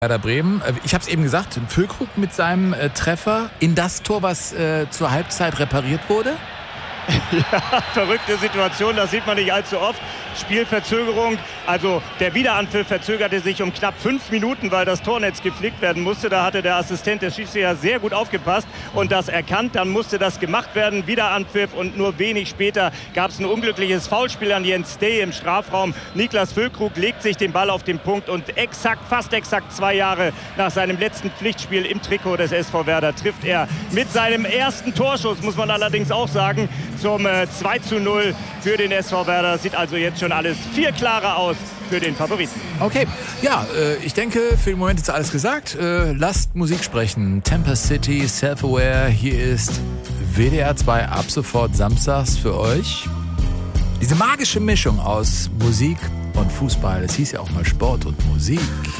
Werder Bremen. Ich habe es eben gesagt, Füllkrug mit seinem Treffer in das Tor, was zur Halbzeit repariert wurde. Ja, verrückte Situation, das sieht man nicht allzu oft. Spielverzögerung, also der Wiederanpfiff verzögerte sich um knapp 5 Minuten, weil das Tornetz geflickt werden musste. Da hatte der Assistent des Schiedsrichters sehr gut aufgepasst und das erkannt. Dann musste das gemacht werden, Wiederanpfiff, und nur wenig später gab es ein unglückliches Foulspiel an Jens Day im Strafraum. Niklas Füllkrug legt sich den Ball auf den Punkt und fast exakt 2 Jahre nach seinem letzten Pflichtspiel im Trikot des SV Werder trifft er mit seinem ersten Torschuss, muss man allerdings auch sagen, zum 2:0 für den SV Werder. Sieht also jetzt schon alles viel klarer aus für den Favoriten. Okay, ja, ich denke, für den Moment ist alles gesagt. Lasst Musik sprechen. Temper City, Self-Aware. Hier ist WDR 2 ab sofort samstags für euch. Diese magische Mischung aus Musik und Fußball. Es hieß ja auch mal Sport und Musik.